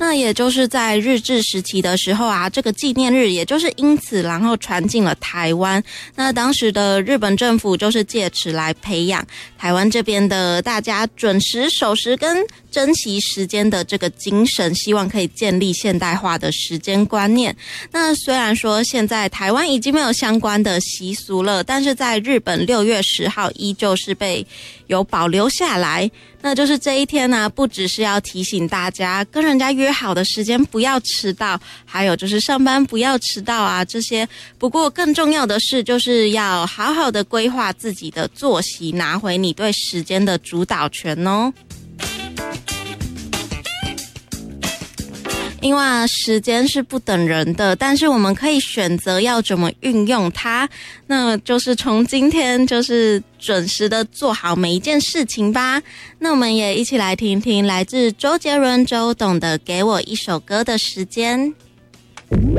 那也就是在日治时期的时候啊，这个纪念日也就是因此然后传进了台湾。那当时的日本政府就是借此来培养台湾这边的大家准时守时跟珍惜时间的这个精神，希望可以建立现代化的时间观念。那虽然说现在台湾已经没有相关的习俗了，但是在日本6月10号依旧是有保留下来。那就是这一天呢，不只是要提醒大家跟人家约好的时间不要迟到，还有就是上班不要迟到啊这些。不过更重要的是，就是要好好的规划自己的作息，拿回你对时间的主导权哦。因为时间是不等人的，但是我们可以选择要怎么运用它，那就是从今天就是准时的做好每一件事情吧。那我们也一起来听听来自周杰伦周董的《给我一首歌的时间》。